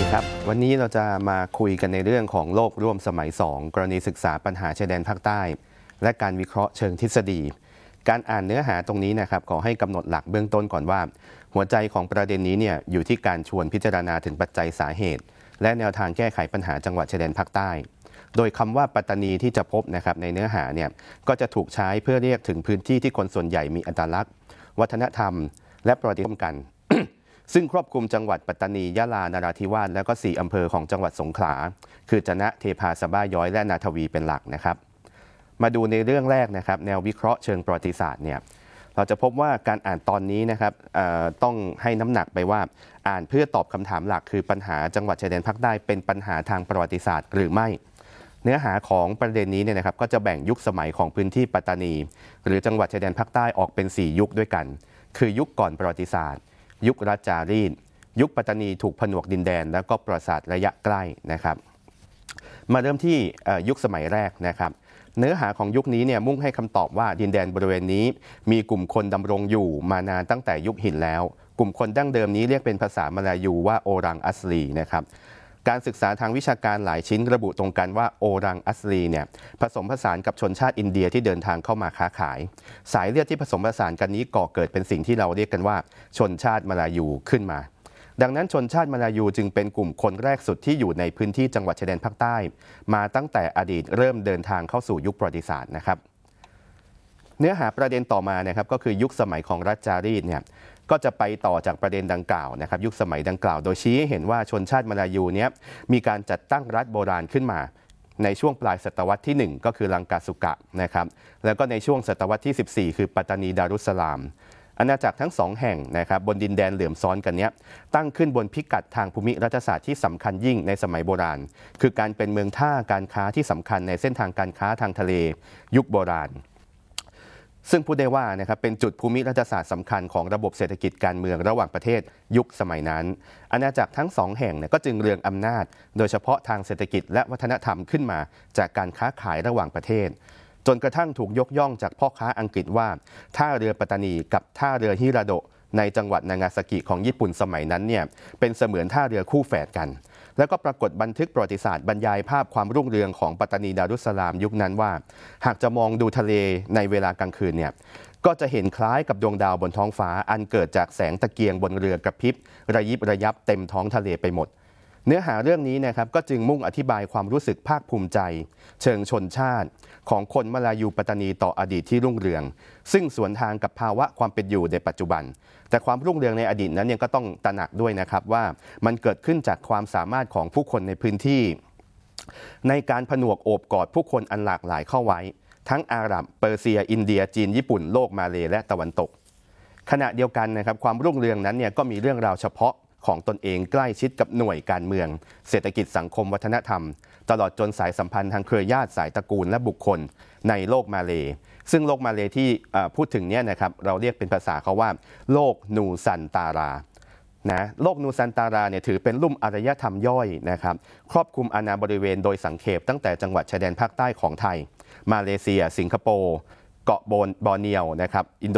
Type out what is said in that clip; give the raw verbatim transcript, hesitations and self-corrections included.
ครับวันนี้เราจะมาคุยกันในเรื่องของโลกร่วมสมัยสองกรณีศึกษาปัญหาชายแดนภาคใต้และการวิเคราะห์เชิงทฤษฎีการอ่านเนื้อหาตรงนี้นะครับขอให้กำหนดหลักเบื้องต้นก่อนว่าหัวใจของประเด็นนี้เนี่ยอยู่ที่การชวนพิจารณาถึงปัจจัยสาเหตุและแนวทางแก้ไขปัญหาจังหวัดชายแดนภาคใต้โดยคำว่าปัตตานีที่จะพบนะครับในเนื้อหาเนี่ยก็จะถูกใช้เพื่อเรียกถึงพื้นที่ที่คนส่วนใหญ่มีอัตลักษณ์วัฒนธรรมและประวัติร่วมกันซึ่งครอบคลุมจังหวัดปัตตานียะลานราธิวาสแล้วก็สี่อำเภอของจังหวัดสงขลาคือจะนะเทพาสะบ้าย้อยและนาทวีเป็นหลักนะครับมาดูในเรื่องแรกนะครับแนววิเคราะห์เชิงประวัติศาสตร์เนี่ยเราจะพบว่าการอ่านตอนนี้นะครับต้องให้น้ำหนักไปว่าอ่านเพื่อตอบคำถามหลักคือปัญหาจังหวัดชายแดนภาคใต้เป็นปัญหาทางประวัติศาสตร์หรือไม่เนื้อหาของประเด็นนี้เนี่ยนะครับก็จะแบ่งยุคสมัยของพื้นที่ปัตตานีหรือจังหวัดชายแดนภาคใต้ออกเป็นสี่ยุคด้วยกันคือยุคก่อนประวัติศาสตร์ยุครัชจารีตยุคปัตตานีถูกผนวกดินแดนแล้วก็ปราสาทระยะใกล้นะครับมาเริ่มที่ยุคสมัยแรกนะครับเนื้อหาของยุคนี้เนี่ยมุ่งให้คำตอบว่าดินแดนบริเวณนี้มีกลุ่มคนดำรงอยู่มานานตั้งแต่ยุคหินแล้วกลุ่มคนดั้งเดิมนี้เรียกเป็นภาษามลายูว่าโอรังอัสลีนะครับการศึกษาทางวิชาการหลายชิ้นระบุตรงกันว่าโอรังอัสลีเนี่ยผสมผสานกับชนชาติอินเดียที่เดินทางเข้ามาค้าขายสายเลือดที่ผสมผสานกันนี้ก่อเกิดเป็นสิ่งที่เราเรียกกันว่าชนชาติมลายูขึ้นมาดังนั้นชนชาติมลายูจึงเป็นกลุ่มคนแรกสุดที่อยู่ในพื้นที่จังหวัดชายแดนภาคใต้มาตั้งแต่อดีตเริ่มเดินทางเข้าสู่ยุคประวัติศาสตร์นะครับเนื้อหาประเด็นต่อมานะครับก็คือยุคสมัยของรัชจารีตเนี่ยก็จะไปต่อจากประเด็นดังกล่าวนะครับยุคสมัยดังกล่าวโดยชี้ให้เห็นว่าชนชาติมลายูเนี้ยมีการจัดตั้งรัฐโบราณขึ้นมาในช่วงปลายศตวรรษที่หนึ่งก็คือลังกาสุกะนะครับแล้วก็ในช่วงศตวรรษที่สิบสี่คือปัตตานีดารุสสลามอาณาจักรทั้งสองแห่งนะครับบนดินแดนเหลื่อมซ้อนกันนี้ตั้งขึ้นบนพิกัดทางภูมิรัฐศาสตร์ที่สำคัญยิ่งในสมัยโบราณคือการเป็นเมืองท่าการค้าที่สำคัญในเส้นทางการค้าทางทะเลยุคโบราณซึ่งพูดได้ว่านะครับเป็นจุดภูมิรัฐศาสตร์สำคัญของระบบเศรษฐกิจการเมืองระหว่างประเทศยุคสมัยนั้นอาณาจักรทั้งสองแห่งเนี่ยก็จึงเรืองอำนาจโดยเฉพาะทางเศรษฐกิจและวัฒนธรรมขึ้นมาจากการค้าขายระหว่างประเทศจนกระทั่งถูกยกย่องจากพ่อค้าอังกฤษว่าท่าเรือปัตตานีกับท่าเรือฮิราโดะในจังหวัดนางาซากิของญี่ปุ่นสมัยนั้นเนี่ยเป็นเสมือนท่าเรือคู่แฝดกันแล้วก็ปรากฏบันทึกประวัติศาสตร์บรรยายภาพความรุ่งเรืองของปัตตานีดารุสสลามยุคนั้นว่าหากจะมองดูทะเลในเวลากลางคืนเนี่ยก็จะเห็นคล้ายกับดวงดาวบนท้องฟ้าอันเกิดจากแสงตะเกียงบนเรือกระพริบระยิบระยับเต็มท้องทะเลไปหมดเนื้อหาเรื่องนี้นะครับก็จึงมุ่งอธิบายความรู้สึกภาคภูมิใจเชิงชนชาติของคนมลายูปัตตานีต่ออดีตที่รุ่งเรืองซึ่งสวนทางกับภาวะความเป็นอยู่ในปัจจุบันแต่ความรุ่งเรืองในอดีตนั้นเนี่ยก็ต้องตระหนักด้วยนะครับว่ามันเกิดขึ้นจากความสามารถของผู้คนในพื้นที่ในการผนวกโอบกอดผู้คนอันหลากหลายเข้าไว้ทั้งอาหรับเปอร์เซียอินเดียจีนญี่ปุ่นโลกมาเลและตะวันตกขณะเดียวกันนะครับความรุ่งเรืองนั้นเนี่ยก็มีเรื่องราวเฉพาะของตนเองใกล้ชิดกับหน่วยการเมืองเศรษฐกิจสังคมวัฒนธรรมตลอดจนสายสัมพันธ์ทางเครือญาติสายตระกูลและบุคคลในโลกมาเลซึ่งโลกมาเลที่พูดถึงเนี่ยนะครับเราเรียกเป็นภาษาเขาว่าโลกนูซันตารานะโลกนูซันตาราเนี่ยถือเป็นลุ่มอารยธรรมย่อยนะครับครอบคลุมอาณาบริเวณโดยสังเขปตั้งแต่จังหวัดชายแดนภาคใต้ของไทยมาเลเซียสิงคโปร์เกาะโบนบอร์เนียวนะครับอินโด